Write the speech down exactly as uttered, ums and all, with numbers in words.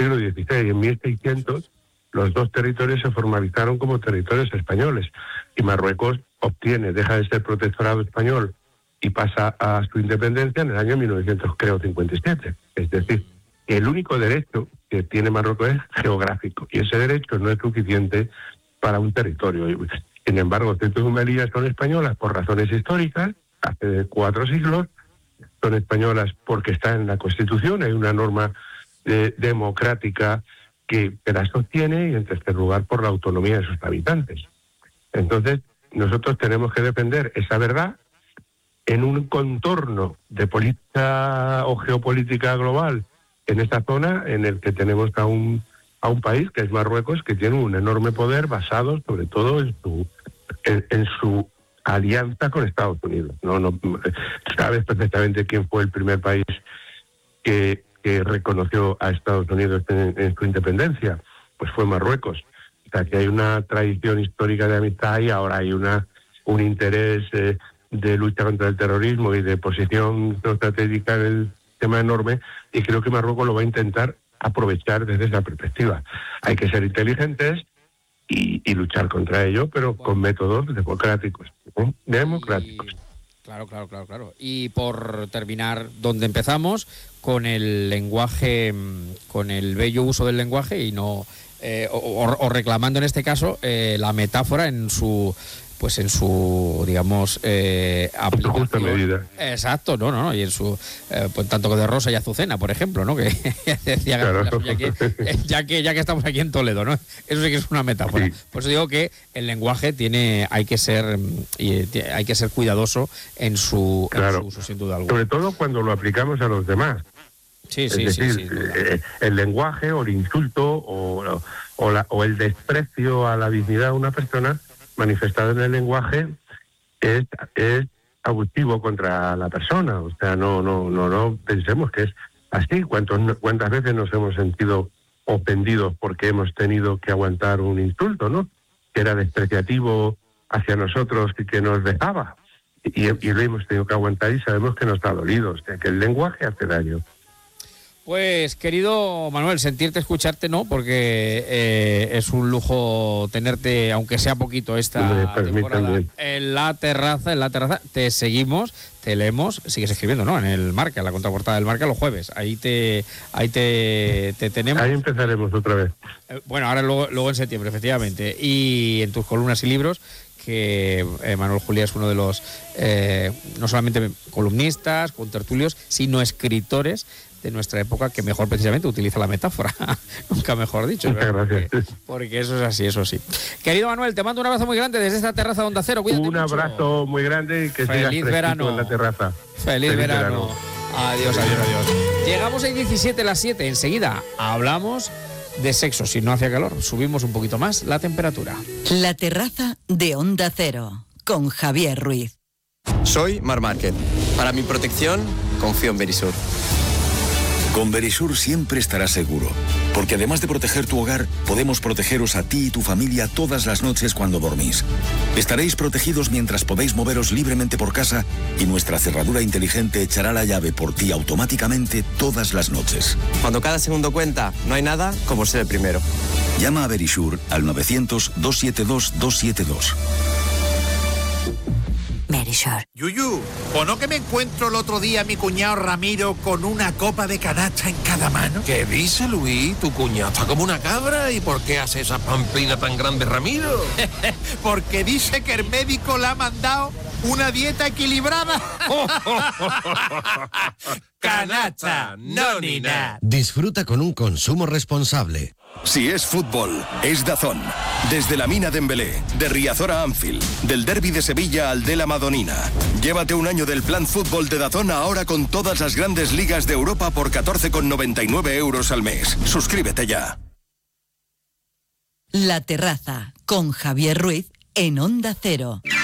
siglo dieciséis. En mil seiscientos los dos territorios se formalizaron como territorios españoles y Marruecos obtiene, deja de ser protectorado español y pasa a su independencia en el año mil novecientos cincuenta y siete. Es decir, el único derecho que tiene Marruecos es geográfico y ese derecho no es suficiente para un territorio. Sin embargo, Ceuta y Melilla son españolas por razones históricas, hace cuatro siglos, son españolas porque está en la Constitución, hay una norma eh, democrática que, que las sostiene, y en tercer lugar por la autonomía de sus habitantes. Entonces, nosotros tenemos que defender esa verdad en un contorno de política o geopolítica global en esta zona en el que tenemos a un a un país que es Marruecos, que tiene un enorme poder basado sobre todo en su en, en su alianza con Estados Unidos. No, no sabes perfectamente quién fue el primer país que, que reconoció a Estados Unidos en, en su independencia, pues fue Marruecos. O sea que hay una tradición histórica de amistad y ahora hay una un interés eh, de lucha contra el terrorismo y de posición estratégica en el tema enorme, y creo que Marruecos lo va a intentar aprovechar desde esa perspectiva. Hay que ser inteligentes y, y luchar contra ello, pero bueno, con métodos democráticos, ¿eh? democráticos. Y, claro, claro, claro, claro. Y por terminar donde empezamos, con el lenguaje, con el bello uso del lenguaje y no eh, o, o reclamando en este caso eh, la metáfora en su pues en su, digamos, eh, aplicación. En su justa medida. Exacto, no, no, no, y en su, eh, pues tanto de Rosa y Azucena, por ejemplo, ¿no? Que decía, claro. ya, que, ya que ya que estamos aquí en Toledo, ¿no? Eso sí que es una metáfora. Sí. Por eso digo que el lenguaje tiene, hay que ser, y hay que ser cuidadoso en su, claro. en su uso, sin duda alguna. Sobre todo cuando lo aplicamos a los demás. Sí, sí, es decir, sí, sí, eh, el lenguaje o el insulto o, o, la, o el desprecio a la dignidad de una persona manifestado en el lenguaje es, es abusivo contra la persona. O sea, no no no no pensemos que es así. ¿Cuántos, cuántas veces nos hemos sentido ofendidos porque hemos tenido que aguantar un insulto, ¿no? Que era despreciativo hacia nosotros y que nos dejaba. Y, y lo hemos tenido que aguantar y sabemos que nos ha dolido. O sea, que el lenguaje hace daño. Pues, querido Manuel, sentirte, escucharte, ¿no? Porque eh, es un lujo tenerte, aunque sea poquito, esta temporada en la terraza, en la terraza. Te seguimos, te leemos, sigues escribiendo, ¿no? En el Marca, en la contraportada del Marca, los jueves. Ahí te ahí te, te tenemos. Ahí empezaremos otra vez. Eh, bueno, ahora luego, luego en septiembre, efectivamente. Y en tus columnas y libros, que eh, Manuel Julia es uno de los, eh, no solamente columnistas, contertulios, sino escritores de nuestra época que mejor precisamente utiliza la metáfora. Nunca mejor dicho. Muchas gracias. Porque, porque eso es así, eso sí. Querido Manuel, te mando un abrazo muy grande desde esta terraza de Onda Cero. Cuídate un mucho. abrazo muy grande y que Feliz sigas verano en la terraza. Feliz, Feliz verano. verano. Adiós, adiós, adiós. Llegamos a diecisiete a las siete. Enseguida hablamos de sexo. Si no hacía calor, subimos un poquito más la temperatura. La terraza de Onda Cero con Javier Ruiz. Soy Mar Márquez. Para mi protección, confío en Verisur. Con Verisur siempre estarás seguro, porque además de proteger tu hogar, podemos protegeros a ti y tu familia todas las noches cuando dormís. Estaréis protegidos mientras podéis moveros libremente por casa y nuestra cerradura inteligente echará la llave por ti automáticamente todas las noches. Cuando cada segundo cuenta, no hay nada como ser el primero. Llama a Verisur al novecientos, doscientos setenta y dos, doscientos setenta y dos. Verisur. Yuyu, ¿o no que me encuentro el otro día a mi cuñado Ramiro con una copa de canasta en cada mano? ¿Qué dice, Luis? Tu cuñado está como una cabra. ¿Y por qué hace esa pamplina tan grande, Ramiro? Porque dice que el médico le ha mandado una dieta equilibrada. Canasta, no ni nada. Disfruta con un consumo responsable. Si es fútbol, es DAZN. Desde la Mina de Embelé, de Riazor a Anfield, del Derbi de Sevilla al de la Madonina. Llévate un año del plan fútbol de DAZN ahora con todas las grandes ligas de Europa por catorce con noventa y nueve euros al mes. Suscríbete ya. La terraza con Javier Ruiz en Onda Cero.